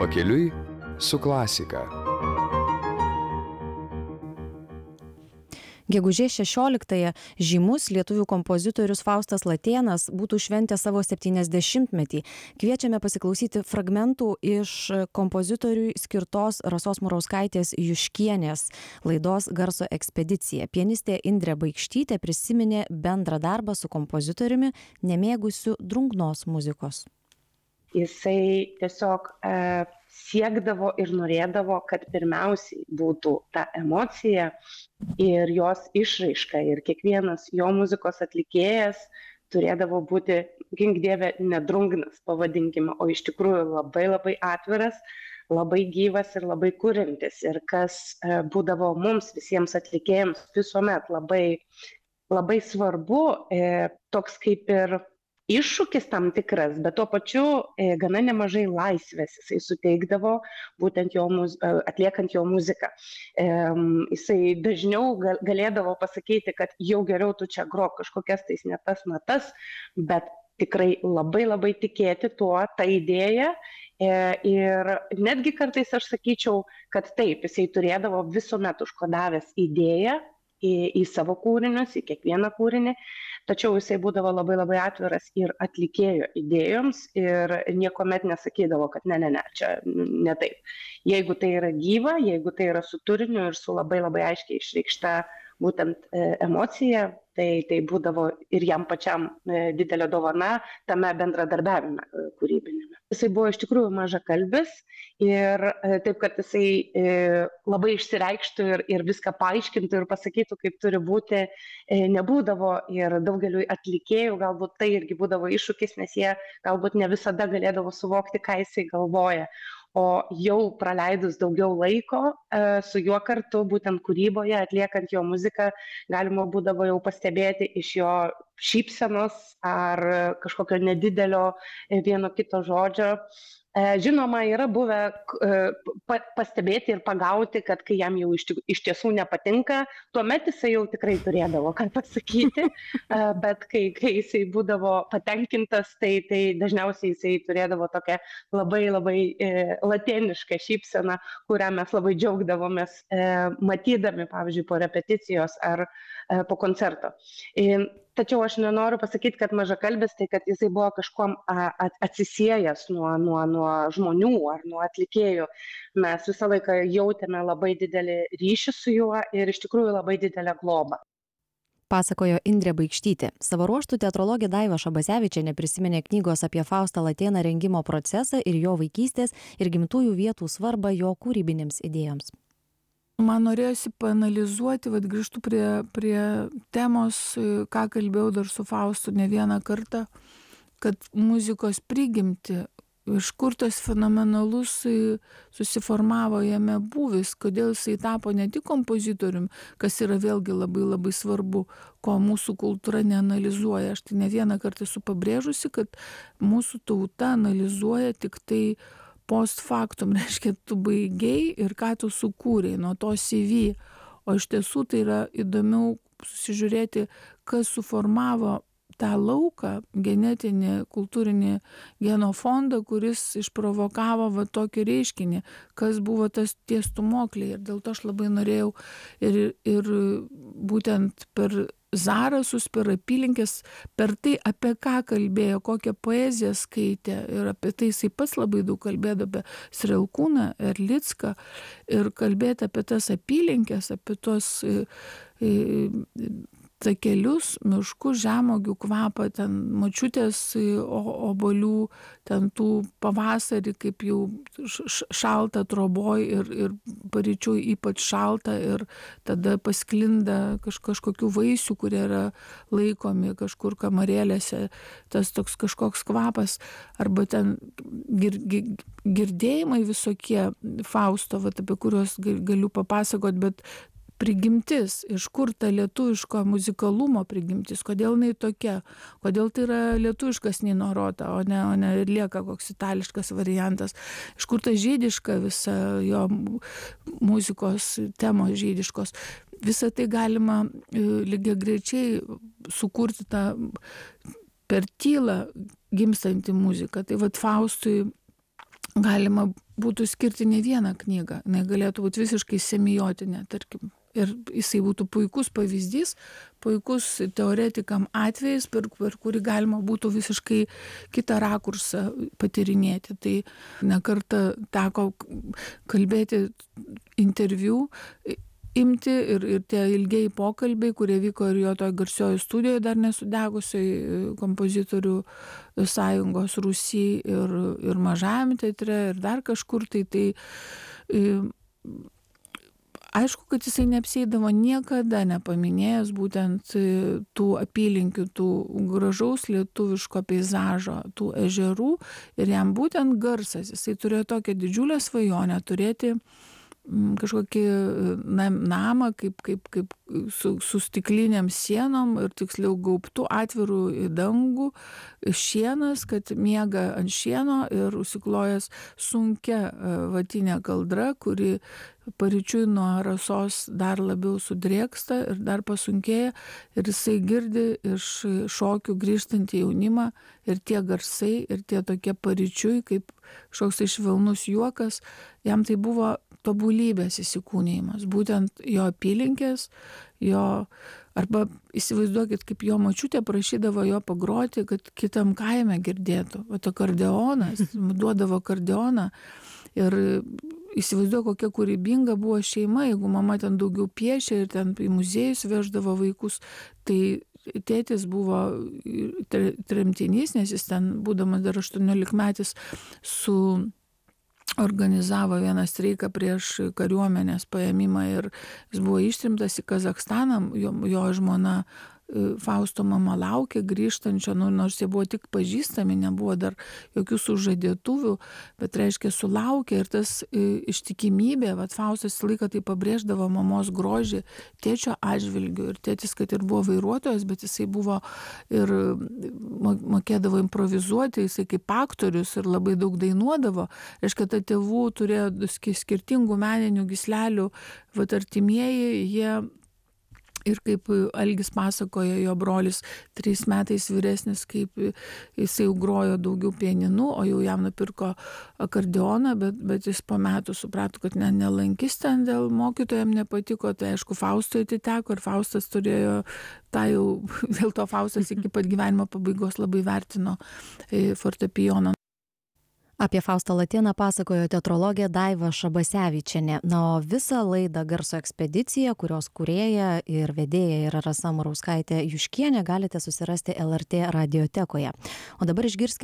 Pakeliui su klasika. Gegužės 16-ąją žymus lietuvių kompozitorius Faustas Latėnas būtų šventęs savo 70-metį. Kviečiame pasiklausyti fragmentų iš kompozitoriui skirtos Rasos Murauskaitės Juškienės laidos Garso ekspedicija. Pianistė Indrė Baikštytė prisiminė bendrą darbą su kompozitoriumi, nemėgusiu drungnos muzikos. Jisai tiesiog siekdavo ir norėdavo, kad pirmiausiai būtų ta emocija ir jos išraiška. Ir kiekvienas jo muzikos atlikėjas turėdavo būti, gink dieve, nedrungnas, pavadinkime, o iš tikrųjų labai labai atviras, labai gyvas ir labai kuriantis. Ir kas būdavo mums visiems atlikėjams visuomet labai, labai svarbu, toks kaip ir iššūkis tam tikras, bet tuo pačiu gana nemažai laisvės jisai suteikdavo, būtent atliekant jo muziką. Jisai dažniau galėdavo pasakyti, kad jau geriau tu čia grok kažkokias tais ne tas natas, bet tikrai labai labai tikėti tuo, tą idėją. Ir netgi kartais aš sakyčiau, kad taip, jisai turėdavo visuomet užkodavęs idėją į savo kūrinius, į kiekvieną kūrinį, tačiau jisai būdavo labai labai atviras ir atlikėjo idėjoms ir niekuomet nesakydavo, kad ne, čia ne taip. Jeigu tai yra gyva, jeigu tai yra su turiniu ir su labai labai aiškiai išreikšta būtent emocija, tai būdavo ir jam pačiam didelė dovana tame bendradarbiavime kūrybinėme. Jisai buvo iš tikrųjų mažakalbis ir taip, kad jisai labai išsireikštų ir viską paaiškintų ir pasakytų, kaip turi būti, nebūdavo ir daugeliu atlikėjų galbūt tai irgi būdavo iššūkis, nes jie galbūt ne visada galėdavo suvokti, ką jisai galvoja. O jau praleidus daugiau laiko su juo kartu, būtent kūryboje, atliekant jo muziką, galima būdavo jau pastebėti iš jo šypsenos ar kažkokio nedidelio vieno kito žodžio. Žinoma, yra buvę pastebėti ir pagauti, kad kai jam jau iš tiesų nepatinka, tuomet jisai jau tikrai turėdavo ką pasakyti, bet kai jisai būdavo patenkintas, tai dažniausiai jisai turėdavo tokią labai labai latėnišką šypseną, kurią mes labai džiaugdavomės matydami, pavyzdžiui, po repeticijos ar po koncerto. Tačiau aš nenoriu pasakyti, kad mažakalbis, tai kad jisai buvo kažkuom atsisiejęs nuo žmonių ar nuo atlikėjų. Mes visą laiką jautėme labai didelį ryšį su juo ir iš tikrųjų labai didelę globą. Pasakojo Indrė Baikštytė. Savo ruožtų teatrologė Daiva Šabasevičienė prisiminė knygos apie Faustą Latėną rengimo procesą ir jo vaikystės ir gimtųjų vietų svarbą jo kūrybinėms idėjoms. Man norėjosi paanalizuoti, grįžtu prie temos, ką kalbėjau dar su Faustu ne vieną kartą, kad muzikos prigimti, iš kur tas fenomenalus susiformavo jame būvis, kodėl jisai tapo ne tik kompozitorium, kas yra vėlgi labai labai svarbu, ko mūsų kultūra neanalizuoja. Aš tai ne vieną kartą esu pabrėžusi, kad mūsų tauta analizuoja tik tai post factum, reiškia, tu baigiai ir ką tu sukūrei nuo to CV. O iš tiesų tai yra įdomiau susižiūrėti, kas suformavo tą lauką, genetinį, kultūrinį genofondą, kuris išprovokavo tokį reiškinį, kas buvo tie stūmokliai. Ir dėl to aš labai norėjau ir būtent per Zarasus, per apylinkės, per tai, apie ką kalbėjo, kokią poeziją skaitė ir apie tai jisai pats labai daug kalbėjo apie Srelkūną, Erlicką ir kalbėti apie tas apylinkės, apie tuos takelius, miškus, žemuogių kvapą, ten močiutės obuolių, ten tų pavasarį, kaip jau šalta troboj ir paryčių ypač šalta ir tada pasklinda kažkokių vaisių, kurie yra laikomi kažkur kamarėlėse, tas toks kažkoks kvapas, arba ten girdėjimai visokie Fausto, apie kuriuos galiu papasakot, bet prigimtis, iš kur ta lietuviško muzikalumo prigimtis, kodėl jinai tokia, kodėl tai yra lietuviškas Nino Rota, o ne lieka koks itališkas variantas, iš kur ta žydiška visa jo muzikos temos žydiškos. Visą tai galima lygiagrečiai sukurti tą per tylą gimstantį muziką. Tai Faustui galima būtų skirti ne vieną knygą, jinai galėtų būti visiškai semiotinė, tarkim. Ir jisai būtų puikus pavyzdys, puikus teoretikam atvejais, per kurį galima būtų visiškai kitą rakursą patyrinėti. Tai nekartą teko kalbėti interviu, imti ir tie ilgiai pokalbiai, kurie vyko ir jo toj garsioje studijoje dar nesudegusioj kompozitorių sąjungos Rūsy ir Mažajam teatre ir dar kažkur tai aišku, kad jisai neapsieidavo niekada nepaminėjęs būtent tų apylinkių, tų gražaus lietuviško peizažo, tų ežerų ir jam būtent garsas. Jisai turėjo tokią didžiulę svajonę turėti kažkokį namą kaip su stikliniam sienom ir tiksliau gaubtų atvirų į dangų šienas, kad miega ant šieno ir užsiklojęs sunkia vatinė kaldra, kuri paryčiui nuo rasos dar labiau sudrėksta ir dar pasunkėja ir jisai girdi iš šokių grįžtantį jaunimą ir tie garsai ir tie tokie paryčiui kaip kažkoks švelnus juokas, jam tai buvo tobulybės įsikūnijimas, būtent jo apylinkės, jo, arba įsivaizduokit, kaip jo močiutė prašydavo jo pagroti, kad kitam kaime girdėtų. O akordeonas, duodavo akordeoną ir įsivaizduoju, kokia kūrybinga buvo šeima, jeigu mama ten daugiau piešė ir ten į muziejus veždavo vaikus, tai tėtis buvo tremtinys, nes jis ten, būdamas dar 18-metis, organizavo vieną streiką prieš kariuomenės paėmimą ir jis buvo ištremtas į Kazachstaną, jo žmona Fausto mama laukė grįžtančio, nors jie buvo tik pažįstami, nebuvo dar jokių sužadėtuvių, bet reiškia sulaukė ir tas ištikimybė, Faustas laiką tai pabrėždavo mamos grožį tėčio atžvilgiu ir tėtis, kad ir buvo vairuotojas, bet jisai buvo ir mokėdavo improvizuoti, jisai kaip aktorius ir labai daug dainuodavo, reiškia, ta tėvų turėjo skirtingų meninių gyslelių, artimieji, jie ir kaip Algis pasakoja, jo brolis 3 metais vyresnis, kaip jisai jau grojo daugiau pianinu, o jau jam nupirko akordeoną, bet jis po metų suprato, kad nelankys ten dėl mokytojam nepatiko, tai aišku, Faustui atiteko ir Faustas turėjo tą jau, dėl to Faustas iki pat gyvenimo pabaigos labai vertino fortepijoną. Apie Faustą Latėną pasakojo teatrologė Daiva Šabasevičienė. Na, o visą laidą Garso ekspedicija, kurios kūrėja ir vedėja yra Rasa Murauskaitė Juškienė, galite susirasti LRT radiotekoje. O dabar išgirskime